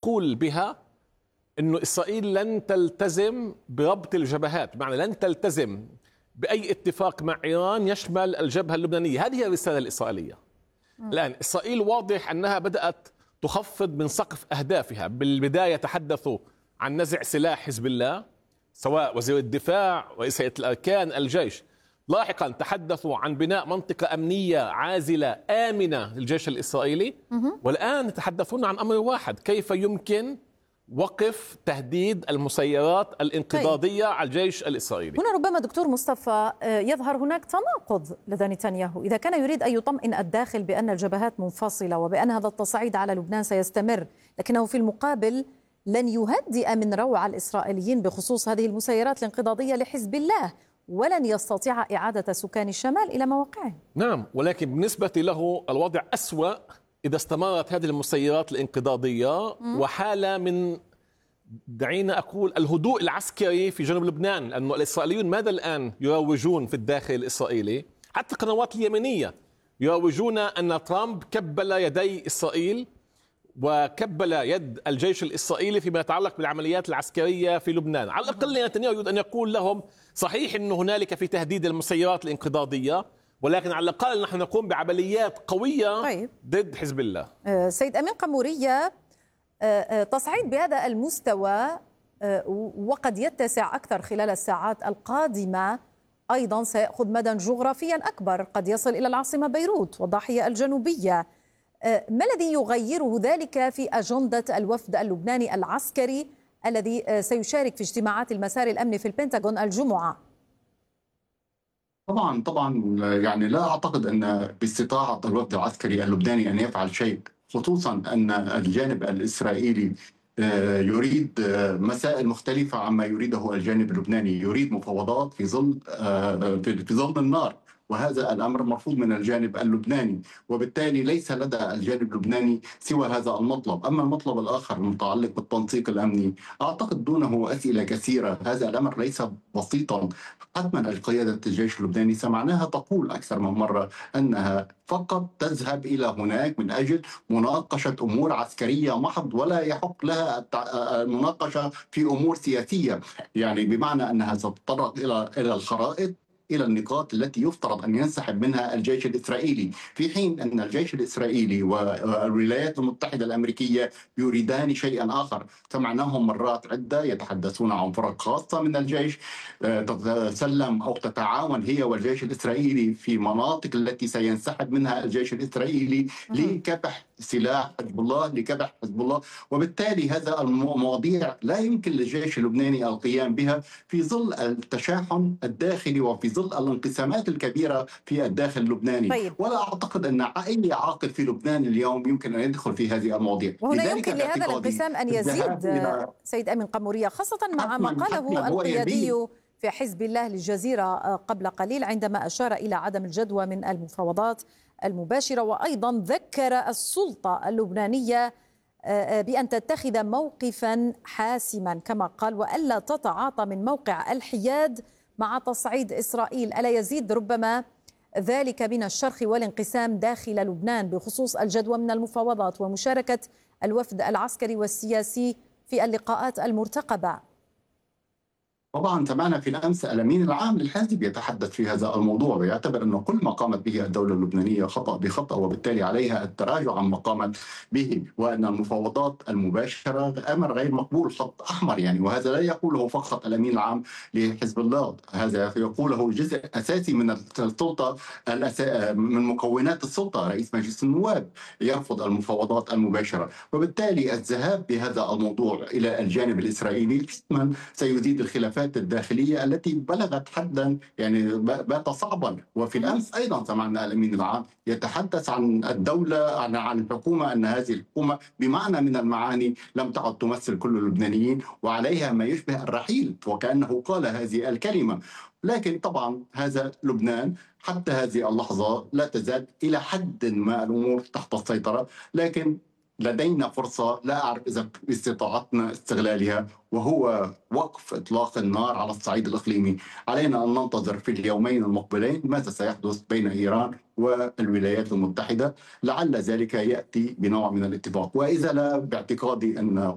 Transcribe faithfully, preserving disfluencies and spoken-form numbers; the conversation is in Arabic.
نقول بها أنه إسرائيل لن تلتزم بربط الجبهات، بمعنى لن تلتزم بأي اتفاق مع إيران يشمل الجبهة اللبنانية. هذه هي الرسالة الإسرائيلية. م. الآن إسرائيل واضح أنها بدأت تخفض من سقف أهدافها. بالبداية تحدثوا عن نزع سلاح حزب الله، سواء وزير الدفاع، رئيس هيئة الأركان، الجيش. لاحقا تحدثوا عن بناء منطقة أمنية عازلة آمنة للجيش الإسرائيلي. م. والآن يتحدثون عن أمر واحد: كيف يمكن وقف تهديد المسيرات الانقضاضية على الجيش الإسرائيلي. هنا ربما دكتور مصطفى يظهر هناك تناقض لدى نتنياهو. إذا كان يريد أن يطمئن الداخل بأن الجبهات منفصلة وبأن هذا التصعيد على لبنان سيستمر، لكنه في المقابل لن يهدئ من روع الإسرائيليين بخصوص هذه المسيرات الانقضاضية لحزب الله، ولن يستطيع إعادة سكان الشمال إلى مواقعهم. نعم، ولكن بالنسبة له الوضع أسوأ إذا استمرت هذه المسيرات الانقضاضية وحالة من، دعينا أقول، الهدوء العسكري في جنوب لبنان. لأنه الإسرائيليون ماذا الآن يروجون في الداخل الإسرائيلي؟ حتى القنوات اليمنية يروجون أن ترامب كبل يدي إسرائيل وكبل يد الجيش الإسرائيلي فيما يتعلق بالعمليات العسكرية في لبنان. على الأقل نتنياهو يريد أن يقول لهم: صحيح أن هنالك في تهديد المسيرات الانقضاضية، ولكن على الأقل نحن نقوم بعمليات قوية طيب. ضد حزب الله. سيد أمين قمورية، تصعيد بهذا المستوى وقد يتسع أكثر خلال الساعات القادمة أيضا سيأخذ مدى جغرافيا أكبر، قد يصل إلى العاصمة بيروت والضاحية الجنوبية. ما الذي يغيره ذلك في أجندة الوفد اللبناني العسكري الذي سيشارك في اجتماعات المسار الأمني في البنتاغون الجمعة؟ طبعا طبعا يعني لا أعتقد أن باستطاعة الوفد العسكري اللبناني أن يفعل شيء، خصوصا أن الجانب الإسرائيلي يريد مسائل مختلفة عما يريده الجانب اللبناني. يريد مفاوضات في ظل في ظل النار، وهذا الأمر مرفوض من الجانب اللبناني، وبالتالي ليس لدى الجانب اللبناني سوى هذا المطلب. أما المطلب الآخر المتعلق بالتنسيق الأمني، أعتقد دونه أسئلة كثيرة. هذا الأمر ليس بسيطا. حتما قيادة الجيش اللبناني سمعناها تقول أكثر من مرة أنها فقط تذهب إلى هناك من أجل مناقشة أمور عسكرية محض، ولا يحق لها المناقشة في أمور سياسية، يعني بمعنى أنها ستتطرق إلى إلى الخرائط، إلى النقاط التي يفترض أن ينسحب منها الجيش الإسرائيلي، في حين أن الجيش الإسرائيلي والولايات المتحدة الأمريكية يريدان شيئا آخر. سمعناهم مرات عدة يتحدثون عن فرق خاصة من الجيش تتسلم أو تتعاون هي والجيش الإسرائيلي في مناطق التي سينسحب منها الجيش الإسرائيلي لكبح سلاح حزب الله، لكبح حزب الله. وبالتالي هذا المواضيع لا يمكن للجيش اللبناني القيام بها في ظل التشاحن الداخلي وفي ظل الانقسامات الكبيرة في الداخل اللبناني. طيب. ولا أعتقد أن أي عاقل في لبنان اليوم يمكن أن يدخل في هذه المواضيع. وهنا يمكن لهذا الانقسام أن يزيد سيد أمين قمورية، خاصة مع ما قاله القيادي في حزب الله للجزيرة قبل قليل عندما أشار إلى عدم الجدوى من المفاوضات المباشرة، وأيضا ذكر السلطة اللبنانية بأن تتخذ موقفا حاسما كما قال، وألا تتعاطى من موقع الحياد مع تصعيد إسرائيل. ألا يزيد ربما ذلك من الشرخ والانقسام داخل لبنان بخصوص الجدوى من المفاوضات ومشاركة الوفد العسكري والسياسي في اللقاءات المرتقبة؟ طبعا سمعنا في الأمس الأمين العام للحزب يتحدث في هذا الموضوع، ويعتبر أن كل ما قامت به الدولة اللبنانية خطأ بخطأ، وبالتالي عليها التراجع عن ما قامت به، وأن المفاوضات المباشرة أمر غير مقبول، خط أحمر يعني. وهذا لا يقوله فقط الأمين العام لحزب الله، هذا يقوله جزء أساسي من السلطة، من مكونات السلطة. رئيس مجلس النواب يرفض المفاوضات المباشرة، وبالتالي الذهاب بهذا الموضوع إلى الجانب الإسرائيلي حتما سيزيد الخلافات الداخلية التي بلغت حدا يعني بات صعبا. وفي الأمس أيضا سمعنا الأمين العام يتحدث عن الدولة، عن عن الحكومة، أن هذه الحكومة بمعنى من المعاني لم تعد تمثل كل اللبنانيين وعليها ما يشبه الرحيل، وكأنه قال هذه الكلمة. لكن طبعا هذا لبنان حتى هذه اللحظة لا تزال إلى حد ما الأمور تحت السيطرة، لكن لدينا فرصة لا أعرف إذا باستطاعتنا استغلالها، وهو وقف إطلاق النار على الصعيد الإقليمي. علينا أن ننتظر في اليومين المقبلين ماذا سيحدث بين إيران والولايات المتحدة، لعل ذلك يأتي بنوع من الاتفاق، وإذا لا باعتقادي أن